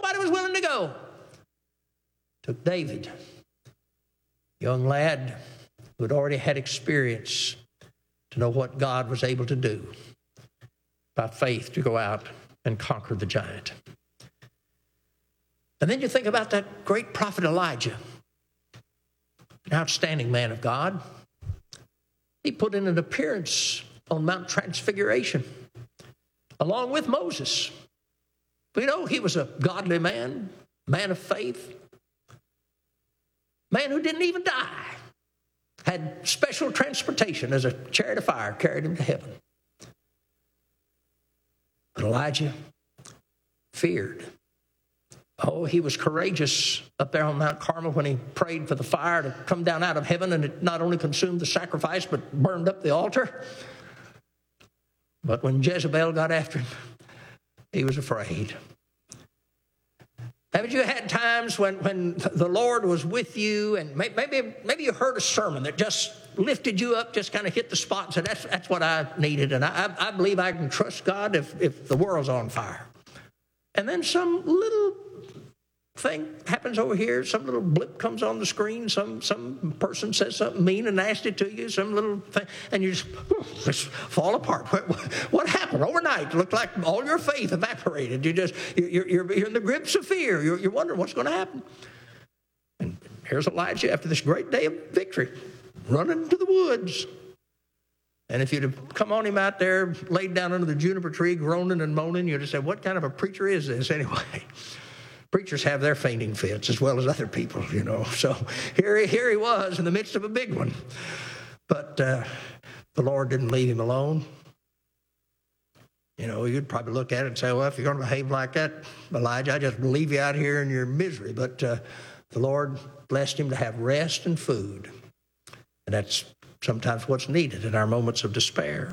Nobody was willing to go. Took David, young lad who had already had experience to know what God was able to do by faith to go out and conquer the giant. And then you think about that great prophet Elijah, an outstanding man of God. He put in an appearance on Mount Transfiguration along with Moses. We know he was a godly man, man of faith, man who didn't even die, had special transportation as a chariot of fire carried him to heaven. But Elijah feared. Oh, he was courageous up there on Mount Carmel when he prayed for the fire to come down out of heaven, and it not only consumed the sacrifice but burned up the altar. But when Jezebel got after him, he was afraid. Haven't you had times when the Lord was with you, and maybe you heard a sermon that just lifted you up, just kind of hit the spot and said, that's what I needed, and I believe I can trust God if the world's on fire. And then some little thing happens over here, some little blip comes on the screen, some person says something mean and nasty to you, some little thing, and you just fall apart. What happened overnight? It looked like all your faith evaporated. You're in the grips of fear. You're wondering what's going to happen. And here's Elijah after this great day of victory, running to the woods. And if you'd have come on him out there, laid down under the juniper tree, groaning and moaning, you'd have said, what kind of a preacher is this anyway? Preachers have their fainting fits as well as other people, you know. So here he was in the midst of a big one. But the Lord didn't leave him alone. You know, you'd probably look at it and say, well, if you're going to behave like that, Elijah, I just leave you out here in your misery. But the Lord blessed him to have rest and food. And that's sometimes what's needed in our moments of despair.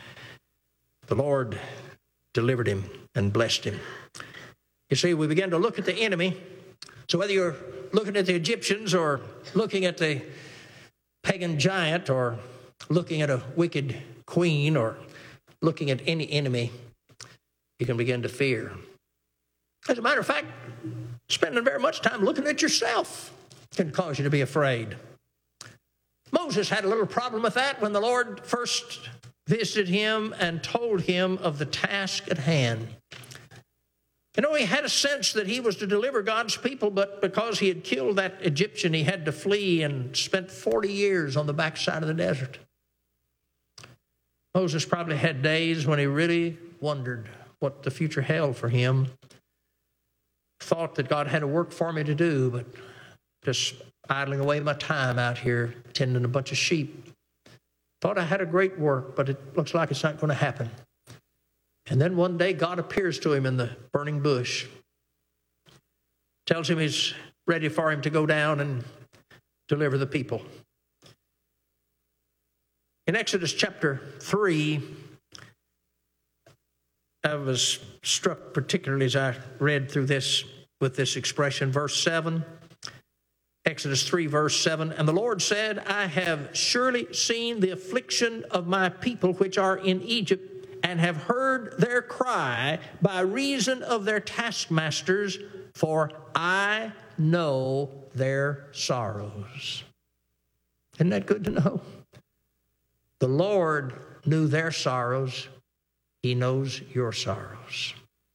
The Lord delivered him and blessed him. You see, we begin to look at the enemy. So whether you're looking at the Egyptians or looking at the pagan giant or looking at a wicked queen or looking at any enemy, you can begin to fear. As a matter of fact, spending very much time looking at yourself can cause you to be afraid. Moses had a little problem with that when the Lord first visited him and told him of the task at hand. You know, he had a sense that he was to deliver God's people, but because he had killed that Egyptian, he had to flee and spent 40 years on the backside of the desert. Moses probably had days when he really wondered what the future held for him. Thought that God had a work for me to do, but just idling away my time out here tending a bunch of sheep. Thought I had a great work, but it looks like it's not going to happen. And then one day God appears to him in the burning bush, tells him he's ready for him to go down and deliver the people. In Exodus chapter 3, I was struck particularly as I read through this with this expression, verse 7. Exodus 3, verse 7, and the Lord said, I have surely seen the affliction of my people which are in Egypt, and have heard their cry by reason of their taskmasters, for I know their sorrows. Isn't that good to know? The Lord knew their sorrows. He knows your sorrows.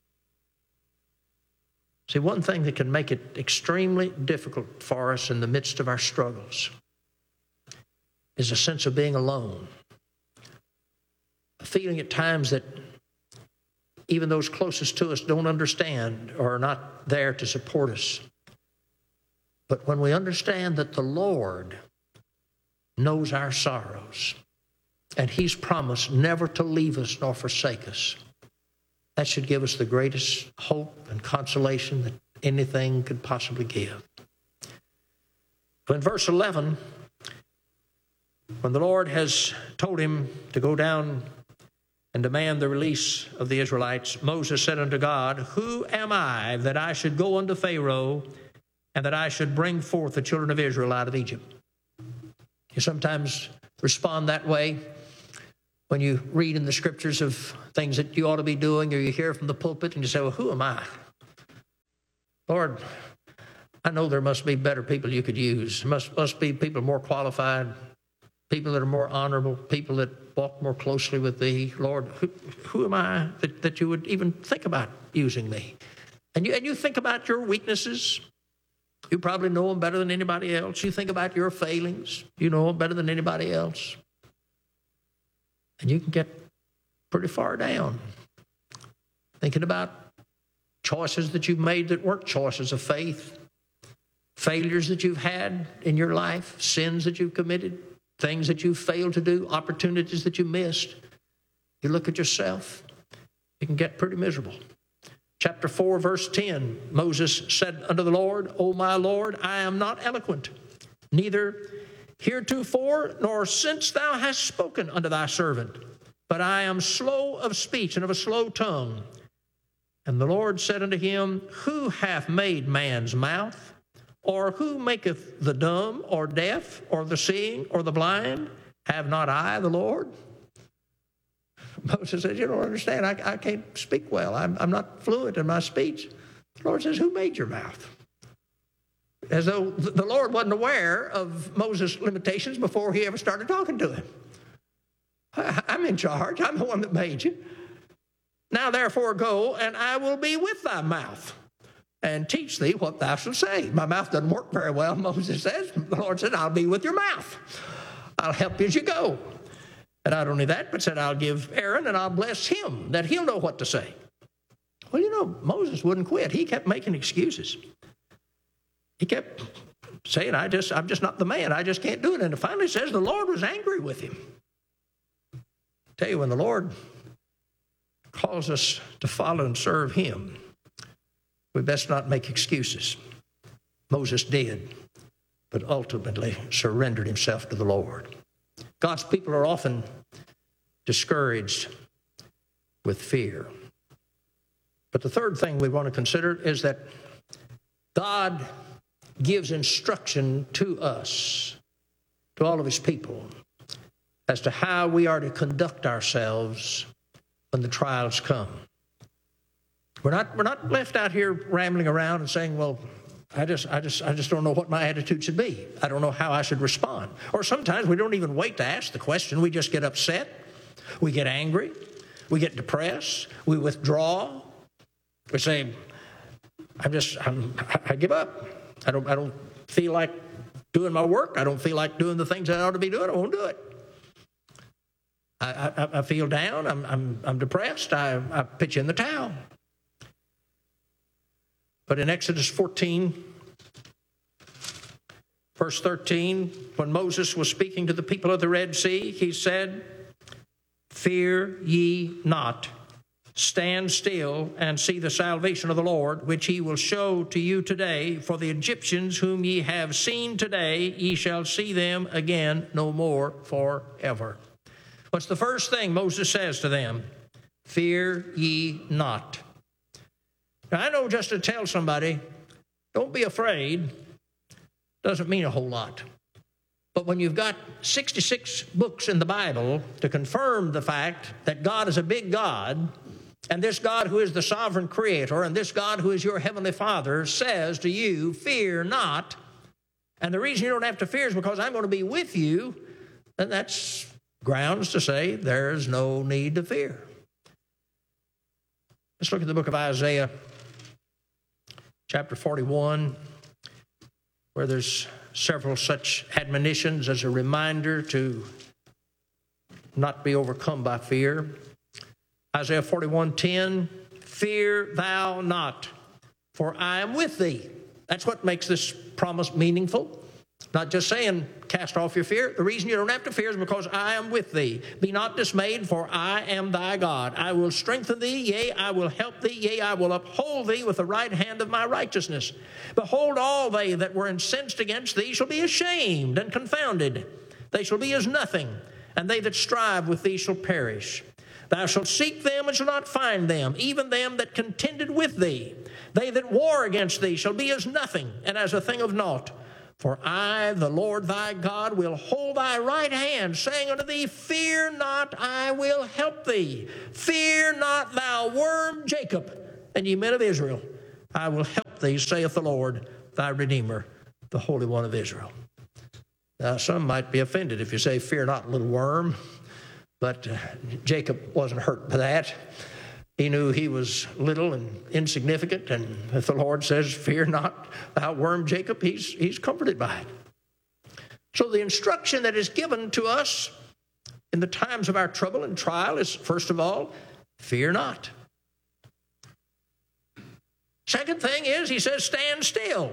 See, one thing that can make it extremely difficult for us in the midst of our struggles is a sense of being alone. A feeling at times that even those closest to us don't understand or are not there to support us. But when we understand that the Lord knows our sorrows and He's promised never to leave us nor forsake us, that should give us the greatest hope and consolation that anything could possibly give. In verse 11, when the Lord has told him to go down and demand the release of the Israelites, Moses said unto God, who am I that I should go unto Pharaoh and that I should bring forth the children of Israel out of Egypt? You sometimes respond that way when you read in the scriptures of things that you ought to be doing, or you hear from the pulpit and you say, well, who am I? Lord, I know there must be better people you could use. Must be people more qualified, people that are more honorable, people that walk more closely with thee. Lord, who am I that you would even think about using me? And you think about your weaknesses. You probably know them better than anybody else. You think about your failings. You know them better than anybody else. And you can get pretty far down thinking about choices that you've made that weren't choices of faith, failures that you've had in your life, sins that you've committed, things that you've failed to do, opportunities that you missed. You look at yourself, you can get pretty miserable. Chapter 4, verse 10, Moses said unto the Lord, O my Lord, I am not eloquent, neither heretofore nor since thou hast spoken unto thy servant, but I am slow of speech and of a slow tongue. And the Lord said unto him, Who hath made man's mouth? Or who maketh the dumb or deaf or the seeing or the blind? Have not I the Lord? Moses says, you don't understand. I can't speak well. I'm not fluent in my speech. The Lord says, who made your mouth? As though the Lord wasn't aware of Moses' limitations before he ever started talking to him. I'm in charge. I'm the one that made you. Now therefore go, and I will be with thy mouth, and teach thee what thou shalt say. My mouth doesn't work very well, Moses says. The Lord said, I'll be with your mouth. I'll help you as you go. And not only that, but said, I'll give Aaron and I'll bless him, that he'll know what to say. Well, you know, Moses wouldn't quit. He kept making excuses. He kept saying, I'm just not the man. I just can't do it. And it finally says the Lord was angry with him. I tell you, when the Lord calls us to follow and serve him, we best not make excuses. Moses did, but ultimately surrendered himself to the Lord. God's people are often discouraged with fear. But the third thing we want to consider is that God gives instruction to us, to all of his people, as to how we are to conduct ourselves when the trials come. We're not left out here rambling around and saying, well, I just don't know what my attitude should be. I don't know how I should respond. Or sometimes we don't even wait to ask the question. We just get upset. We get angry. We get depressed. We withdraw. We say, I give up. I don't feel like doing my work. I don't feel like doing the things I ought to be doing. I won't do it. I feel down. I'm depressed. I pitch in the towel. But in Exodus 14, verse 13, when Moses was speaking to the people of the Red Sea, he said, Fear ye not. Stand still and see the salvation of the Lord, which he will show to you today. For the Egyptians whom ye have seen today, ye shall see them again no more forever. What's the first thing Moses says to them? Fear ye not. Now, I know just to tell somebody, don't be afraid, doesn't mean a whole lot. But when you've got 66 books in the Bible to confirm the fact that God is a big God, and this God who is the sovereign creator, and this God who is your heavenly Father says to you, fear not, and the reason you don't have to fear is because I'm going to be with you, then that's grounds to say there's no need to fear. Let's look at the book of Isaiah, chapter 41, where there's several such admonitions as a reminder to not be overcome by fear. Isaiah 41:10, fear thou not, for I am with thee. That's what makes this promise meaningful. Not just saying, cast off your fear. The reason you don't have to fear is because I am with thee. Be not dismayed, for I am thy God. I will strengthen thee, yea, I will help thee, yea, I will uphold thee with the right hand of my righteousness. Behold, all they that were incensed against thee shall be ashamed and confounded. They shall be as nothing, and they that strive with thee shall perish. Thou shalt seek them and shalt not find them, even them that contended with thee. They that war against thee shall be as nothing, and as a thing of naught. For I, the Lord thy God, will hold thy right hand, saying unto thee, fear not, I will help thee. Fear not, thou worm Jacob, and ye men of Israel, I will help thee, saith the Lord, thy Redeemer, the Holy One of Israel. Now, some might be offended if you say, fear not, little worm. But Jacob wasn't hurt by that. He knew he was little and insignificant. And if the Lord says, fear not, thou worm Jacob, he's comforted by it. So the instruction that is given to us in the times of our trouble and trial is, first of all, fear not. Second thing is, he says, stand still.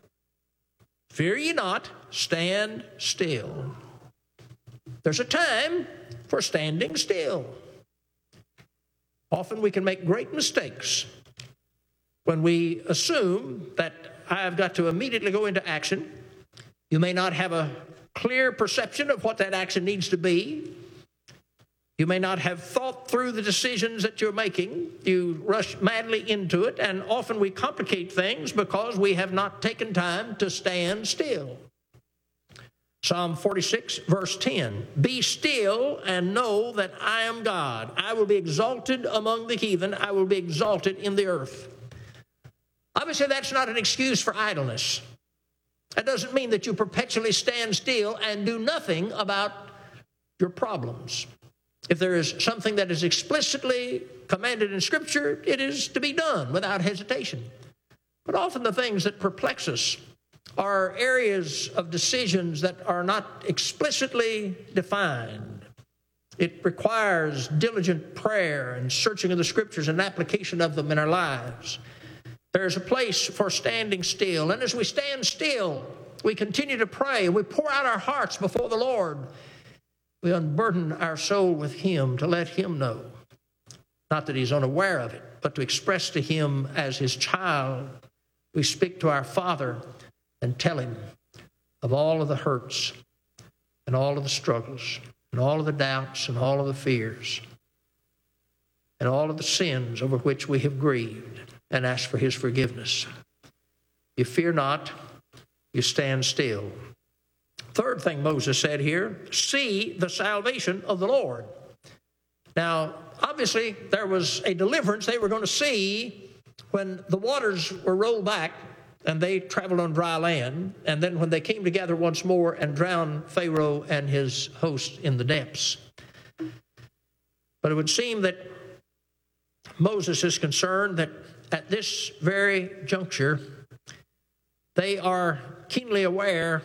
Fear ye not, stand still. There's a time for standing still. Often we can make great mistakes when we assume that I have got to immediately go into action. You may not have a clear perception of what that action needs to be. You may not have thought through the decisions that you're making. You rush madly into it, and often we complicate things because we have not taken time to stand still. Psalm 46, verse 10, be still and know that I am God. I will be exalted among the heathen. I will be exalted in the earth. Obviously, that's not an excuse for idleness. That doesn't mean that you perpetually stand still and do nothing about your problems. If there is something that is explicitly commanded in Scripture, it is to be done without hesitation. But often the things that perplex us are areas of decisions that are not explicitly defined. It requires diligent prayer and searching of the Scriptures and application of them in our lives. There's a place for standing still. And as we stand still, we continue to pray. We pour out our hearts before the Lord. We unburden our soul with Him to let Him know. Not that He's unaware of it, but to express to Him as His child. We speak to our Father and tell Him of all of the hurts and all of the struggles and all of the doubts and all of the fears and all of the sins over which we have grieved, and ask for His forgiveness. You fear not, you stand still. Third thing Moses said here, see the salvation of the Lord. Now, obviously, there was a deliverance they were going to see when the waters were rolled back and they traveled on dry land, and then when they came together once more and drowned Pharaoh and his host in the depths. But it would seem that Moses is concerned that at this very juncture, they are keenly aware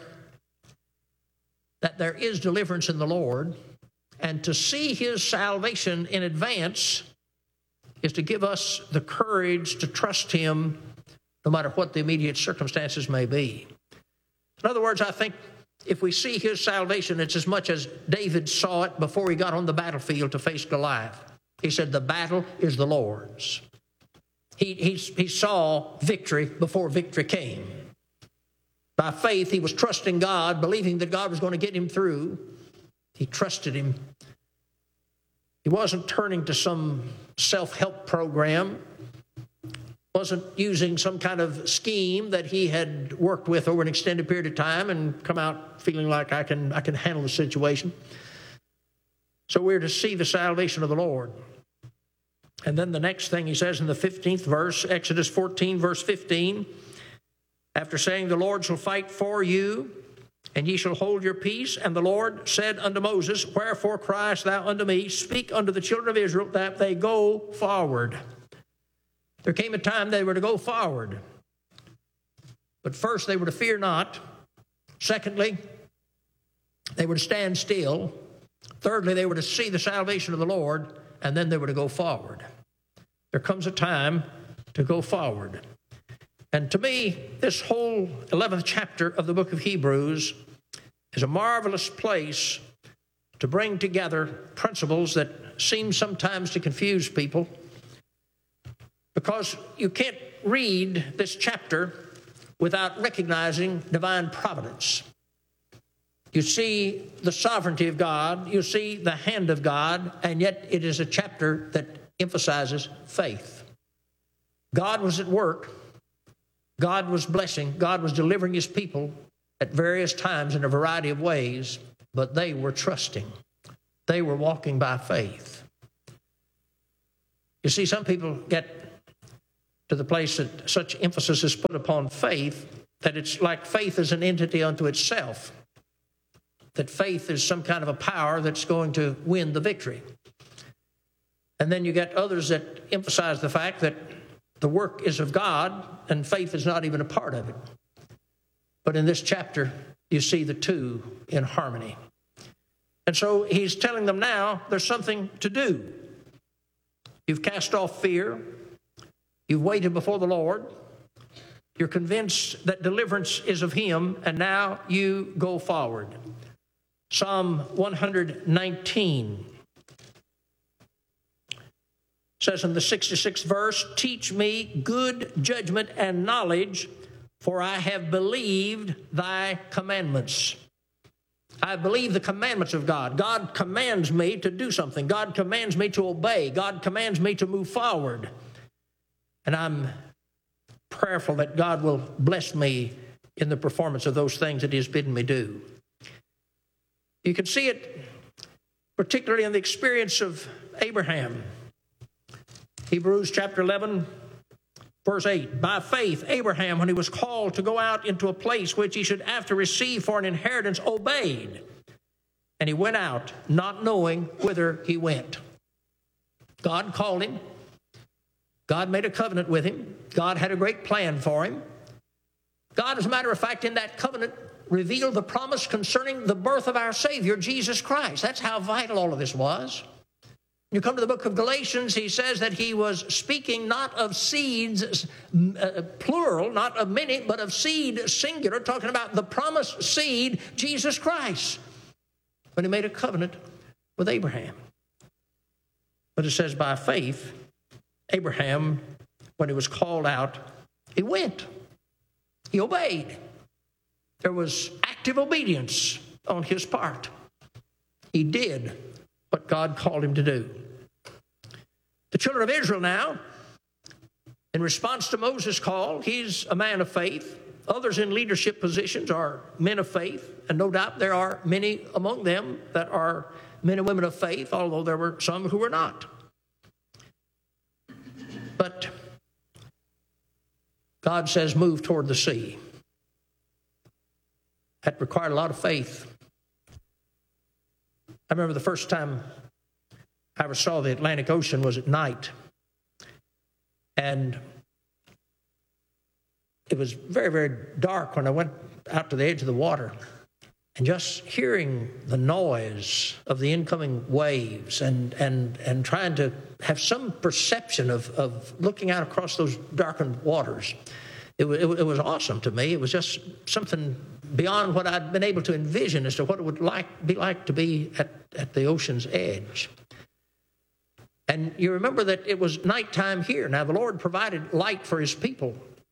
that there is deliverance in the Lord, and to see His salvation in advance is to give us the courage to trust Him no matter what the immediate circumstances may be. In other words, I think if we see His salvation, it's as much as David saw it before he got on the battlefield to face Goliath. He said, the battle is the Lord's. He saw victory before victory came. By faith, he was trusting God, believing that God was going to get him through. He trusted Him. He wasn't turning to some self-help program, wasn't using some kind of scheme that he had worked with over an extended period of time and come out feeling like I can handle the situation. So we're to see the salvation of the Lord. And then the next thing he says in the 15th verse, Exodus 14, verse 15, after saying, the Lord shall fight for you, and ye shall hold your peace. And the Lord said unto Moses, wherefore criest thou unto me? Speak unto the children of Israel that they go forward. There came a time they were to go forward. But first they were to fear not. Secondly, they were to stand still. Thirdly, they were to see the salvation of the Lord. And then they were to go forward. There comes a time to go forward. And to me, this whole 11th chapter of the book of Hebrews is a marvelous place to bring together principles that seem sometimes to confuse people, because you can't read this chapter without recognizing divine providence. You see the sovereignty of God, you see the hand of God, and yet it is a chapter that emphasizes faith. God was at work. God was blessing. God was delivering His people at various times in a variety of ways, but they were trusting. They were walking by faith. You see, some people get to the place that such emphasis is put upon faith, that it's like faith is an entity unto itself, that faith is some kind of a power that's going to win the victory. And then you get others that emphasize the fact that the work is of God and faith is not even a part of it. But in this chapter, you see the two in harmony. And so he's telling them now there's something to do. You've cast off fear. You've waited before the Lord. You're convinced that deliverance is of Him, and now you go forward. Psalm 119 says in the 66th verse, "Teach me good judgment and knowledge, for I have believed thy commandments." I believe the commandments of God. God commands me to do something. God commands me to obey. God commands me to move forward. And I'm prayerful that God will bless me in the performance of those things that He has bidden me do. You can see it particularly in the experience of Abraham. Hebrews chapter 11, verse 8. "By faith, Abraham, when he was called to go out into a place which he should after receive for an inheritance, obeyed. And he went out, not knowing whither he went." God called him. God made a covenant with him. God had a great plan for him. God, as a matter of fact, in that covenant, revealed the promise concerning the birth of our Savior, Jesus Christ. That's how vital all of this was. You come to the book of Galatians, he says that he was speaking not of seeds, plural, not of many, but of seed, singular, talking about the promised seed, Jesus Christ, when he made a covenant with Abraham. But it says by faith, Abraham, when he was called out, he went. He obeyed. There was active obedience on his part. He did what God called him to do. The children of Israel now, in response to Moses' call, he's a man of faith. Others in leadership positions are men of faith, and no doubt there are many among them that are men and women of faith, although there were some who were not. But God says, move toward the sea. That required a lot of faith. I remember the first time I ever saw the Atlantic Ocean was at night. And it was very, very dark when I went out to the edge of the water. And just hearing the noise of the incoming waves and trying to have some perception of looking out across those darkened waters, it was awesome to me. It was just something beyond what I'd been able to envision as to what it would be like to be at the ocean's edge. And you remember that it was nighttime here. Now, the Lord provided light for His people.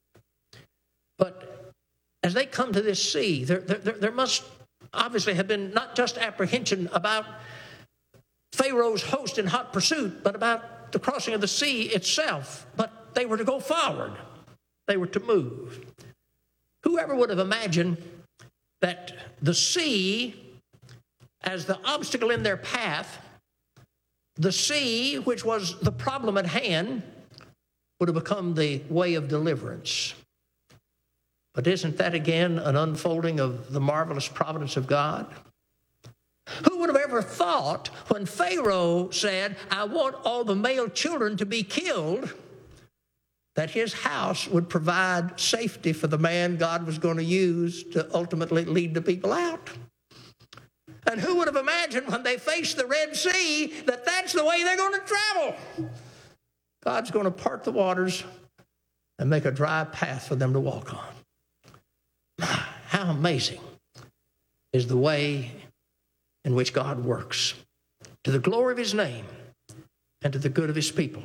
But as they come to this sea, there must obviously have been not just apprehension about Pharaoh's host in hot pursuit, but about the crossing of the sea itself. But they were to go forward. They were to move. Whoever would have imagined that the sea, as the obstacle in their path, the sea, which was the problem at hand, would have become the way of deliverance. But isn't that again an unfolding of the marvelous providence of God? Who would have ever thought when Pharaoh said, "I want all the male children to be killed," that his house would provide safety for the man God was going to use to ultimately lead the people out? And who would have imagined when they faced the Red Sea that that's the way they're going to travel? God's going to part the waters and make a dry path for them to walk on. How amazing is the way in which God works, to the glory of His name and to the good of His people.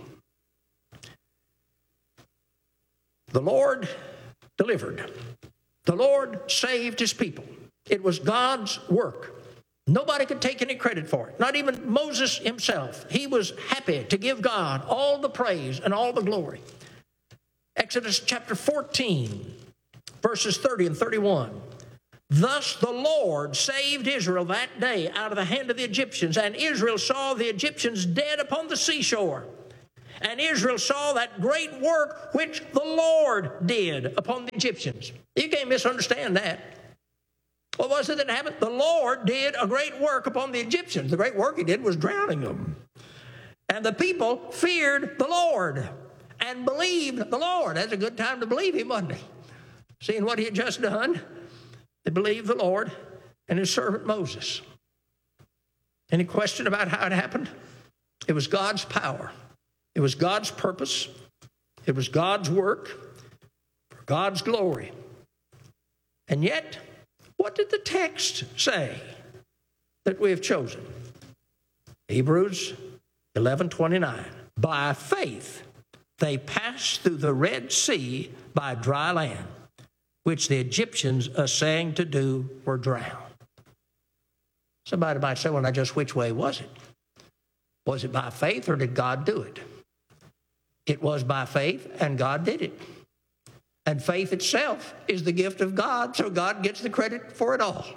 The Lord delivered. The Lord saved His people. It was God's work. Nobody could take any credit for it, not even Moses himself. He was happy to give God all the praise and all the glory. Exodus chapter 14, verses 30 and 31. "Thus the Lord saved Israel that day out of the hand of the Egyptians, and Israel saw the Egyptians dead upon the seashore. And Israel saw that great work which the Lord did upon the Egyptians. You can't misunderstand that. What was it that happened? The Lord did a great work upon the Egyptians. The great work he did was drowning them. And the people feared the Lord and believed the Lord. That's a good time to believe him, wasn't it? Seeing what he had just done, they believed the Lord and his servant Moses. Any question about how it happened? It was God's power. It was God's purpose. It was God's work for God's glory. And yet, what did the text say that we have chosen? Hebrews 11:29. By faith they passed through the Red Sea by dry land, which the Egyptians, assaying to do, were drowned. Somebody might say, well, now just which way was it? Was it by faith or did God do it? It was by faith and God did it. And faith itself is the gift of God, so God gets the credit for it all.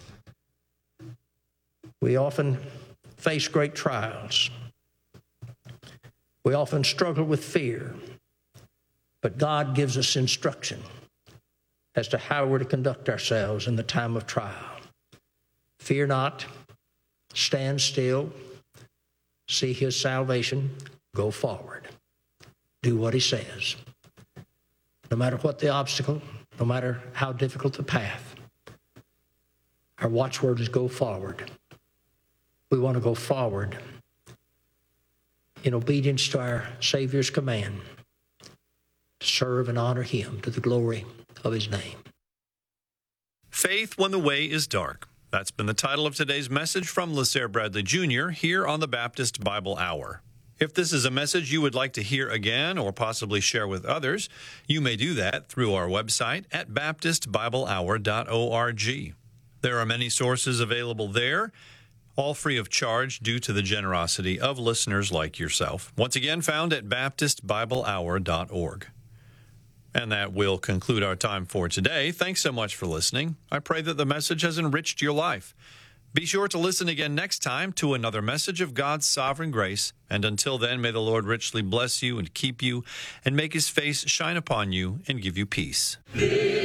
We often face great trials. We often struggle with fear. But God gives us instruction as to how we're to conduct ourselves in the time of trial. Fear not, stand still, see his salvation, go forward. Do what he says. No matter what the obstacle, no matter how difficult the path, our watchword is go forward. We want to go forward in obedience to our Savior's command to serve and honor him to the glory of his name. Faith when the way is dark. That's been the title of today's message from LaSair Bradley Jr. here on the Baptist Bible Hour. If this is a message you would like to hear again or possibly share with others, you may do that through our website at baptistbiblehour.org. There are many sources available there, all free of charge due to the generosity of listeners like yourself. Once again, found at baptistbiblehour.org. And that will conclude our time for today. Thanks so much for listening. I pray that the message has enriched your life. Be sure to listen again next time to another message of God's sovereign grace. And until then, may the Lord richly bless you and keep you and make his face shine upon you and give you peace.